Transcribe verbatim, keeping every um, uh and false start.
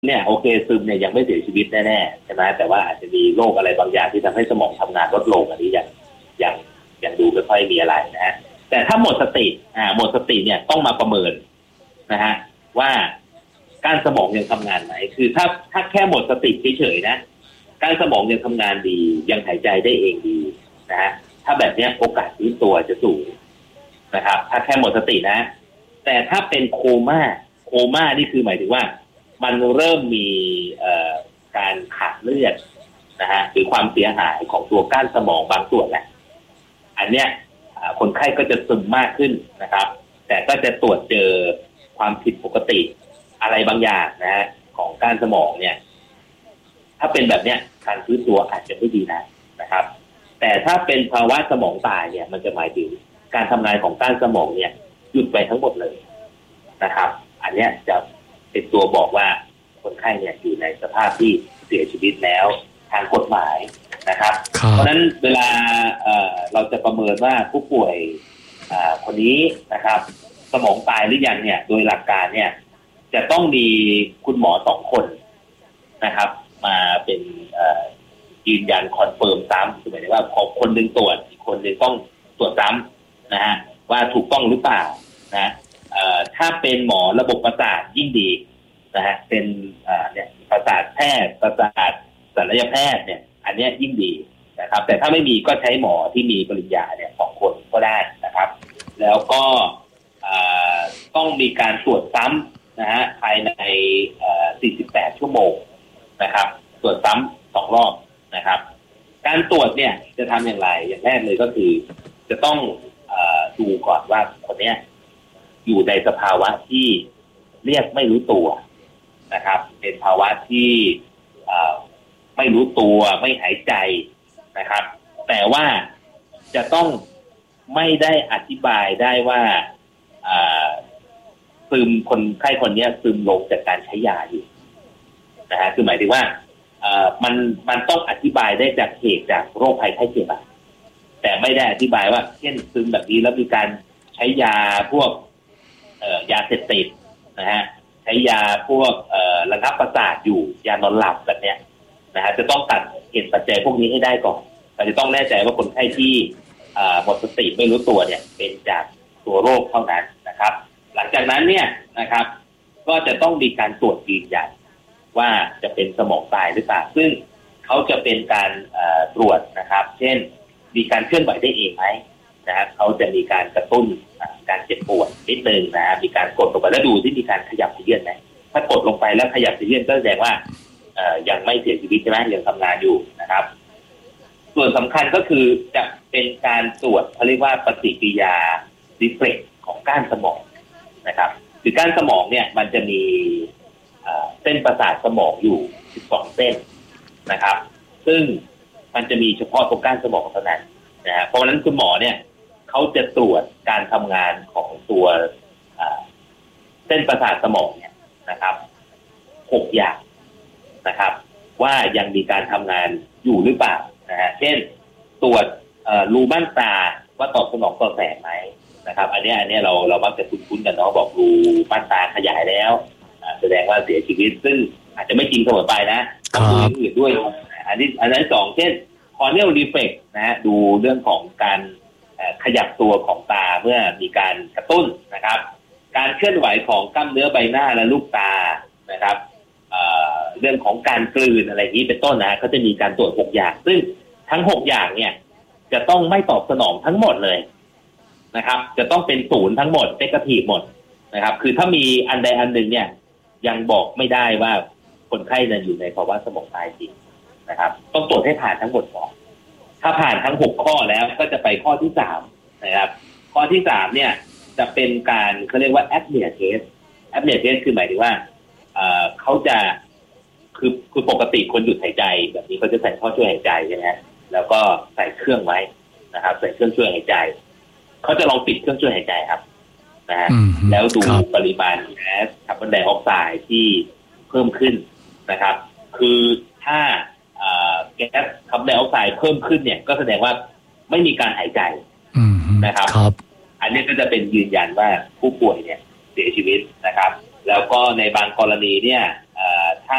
เนี่ยโอเคซึมเนี่ยยังไม่เสียชีวิตแน่ๆใช่ไหมแต่ว่าอาจจะมีโรคอะไรบางอย่างที่ทำให้สมองทำงานลดลงอันนี้ยังยังยังดูไม่ค่อยมีอะไรนะฮะแต่ถ้าหมดสติอ่าหมดสติเนี่ยต้องมาประเมินนะฮะว่าก้านสมองยังทำงานไหมคือถ้าถ้าแค่หมดสติเฉยๆนะก้านสมองยังทำงานดียังหายใจได้เองดีนะฮะถ้าแบบนี้โอกาสฟื้นตัวจะสูงนะครับถ้าแค่หมดสตินะแต่ถ้าเป็นโคม่าโคม่านี่คือหมายถึงว่ามันเริ่มมีการขาดเลือดนะฮะหรือความเสียหายของตัวก้านสมองบางส่วนแหละอันเนี้ยคนไข้ก็จะซึมมากขึ้นนะครับแต่ก็จะตรวจเจอความผิดปกติอะไรบางอย่างนะฮะของก้านสมองเนี่ยถ้าเป็นแบบเนี้ยการฟื้นตัวอาจจะไม่ดีนะนะครับแต่ถ้าเป็นภาวะสมองตายเนี่ยมันจะหมายถึงการทำงานของก้านสมองเนี่ยหยุดไปทั้งหมดเลยนะครับอันเนี้ยจะเป็นตัวบอกว่าคนไข้เนี่ยอยู่ในสภาพที่เสียชีวิตแล้วทางกฎหมายนะครับเพราะฉะนั้นเวลา เอ่อ เราจะประเมินว่าผู้ป่วยคนนี้นะครับสมองตายหรือยังเนี่ยโดยหลักการเนี่ยจะต้องมีคุณหมอสองคนนะครับมาเป็นยืนยันคอนเฟิร์มซ้ำคือหมายถึงว่าพอคนหนึ่งตรวจอีกคนหนึ่งต้องตรวจซ้ำนะฮะว่าถูกต้องหรือเปล่านะถ้าเป็นหมอระบบประสาทยิ่งดีนะฮะเป็นเนี่ยประสาทแพทย์ประสาทศัลยแพทย์เนี่ยอันนี้ยิ่งดีนะครับแต่ถ้าไม่มีก็ใช้หมอที่มีปริญญาเนี่ยสองคนก็ได้นะครับแล้วก็ต้องมีการตรวจซ้ำนะฮะภายในสี่สิบแปดชั่วโมงนะครับตรวจซ้ำสองรอบนะครับการตรวจเนี่ยจะทำอย่างไรอย่างแรกเลยก็คือจะต้องดูก่อนว่าคนเนี้ยอยู่ในสภาวะที่เรียกไม่รู้ตัวนะครับเป็นภาวะที่ไม่รู้ตัวไม่หายใจนะครับแต่ว่าจะต้องไม่ได้อธิบายได้ว่าซึมคนไข้คนนี้ซึมลงจากการใช้ยาอยู่นะฮะคือหมายถึงว่ามันมันต้องอธิบายได้จากเหตุจากโรคภัยไข้เจ็บอะแต่ไม่ได้อธิบายว่าเช่นซึมแบบนี้แล้วมีการใช้ยาพวกยาเสพติดนะฮะใช้ยาพวกระงับประสาทอยู่ยานอนหลับแบบเนี้ยนะฮะจะต้องตัดเหตุปัจจัยพวกนี้ให้ได้ก่อนเราจะต้องแน่ใจว่าคนไข้ที่หมดสติไม่รู้ตัวเนี่ยเป็นจากตัวโรคเท่านั้นนะครับหลังจากนั้นเนี่ยนะครับก็จะต้องมีการตรวจยืนยันว่าจะเป็นสมองตายหรือเปล่าซึ่งเขาจะเป็นการตรวจนะครับเช่นมีการเคลื่อนไหวได้เองไหมนะครับเขาจะมีการกระตุ้นการเจ็บปวดนิดนึงนะมีการกดลงไปแล้วดูที่มีการขยับเขยื้อนไหมถ้ากดลงไปแล้วขยับเขยื้อนก็แสดงว่ายังไม่เสียชีวิตใช่ไหมยังทำงานอยู่นะครับส่วนสำคัญก็คือจะเป็นการตรวจเขาเรียกว่าปฏิกิริยารีเฟล็กซ์ของก้านสมองนะครับคือก้านสมองเนี่ยมันจะมีเส้นประสาทสมองอยู่สิบสองเส้นนะครับซึ่งมันจะมีเฉพาะตรงก้านสมองเท่านั้นนะฮะเพราะฉะนั้นคุณหมอเนี่ยเขาจะตรวจการทำงานของตัวเส้นประสาทสมองเนี่ยนะครับหกอย่างนะครับว่ายังมีการทำงานอยู่หรือเปล่านะฮะเช่นตรวจรูม่านตาว่าตอบสนองต่อแสงไหมนะครับอันนี้อันนี้เราเรามักจะคุ้นๆกันเนาะบอกรูม่านตาขยายแล้วแสดงว่าเสียชีวิตซึ่งอาจจะไม่จริงเสมอไปนะต้องดูอื่นด้วยอันนี้อันนั้นสองเช่นcorneal reflex นะฮะดูเรื่องของการขยับตัวของตาเมื่อมีการกระตุ้นนะครับการเคลื่อนไหวของกล้ามเนื้อใบหน้าและลูกตานะครับ เอ่อ เรื่องของการกลืนอะไรนี้เป็นต้นนะเขาจะมีการตรวจหกอย่างซึ่งทั้งหกอย่างเนี่ยจะต้องไม่ตอบสนองทั้งหมดเลยนะครับจะต้องเป็นศูนย์ทั้งหมดเนกาทีฟหมดนะครับคือถ้ามีอันใดอันหนึ่งเนี่ยยังบอกไม่ได้ว่าคนไข้จะอยู่ในภาวะสมองตายจริงนะครับต้องตรวจให้ผ่านทั้งหมดก่อนถ้าผ่านทั้งหกข้อแล้วก็จะไปข้อที่สามนะครับข้อที่สามเนี่ยจะเป็นการเขาเรียกว่า apnea test apnea test คือหมายถึงว่าเอ่อเขาจะคือคือปกติคนหยุดหายใจแบบนี้เขาจะใส่ท่อช่วยหายใจใช่ไหมแล้วก็ใส่เครื่องไว้นะครับใส่เครื่องช่วยหายใจเขาจะลองปิดเครื่องช่วยหายใจครับนะฮะแล้วดูปริมาณแก๊สคาร์บอนไดออกไซด์ที่เพิ่มขึ้นนะครับคือถ้าแก๊สคาร์บอนไดออกไซด์เพิ่มขึ้นเนี่ยก็แสดงว่าไม่มีการหายใจนะครับอันนี้ก็จะเป็นยืนยันว่าผู้ป่วยเนี่ยเสียชีวิตนะครับแล้วก็ในบางกรณีเนี่ย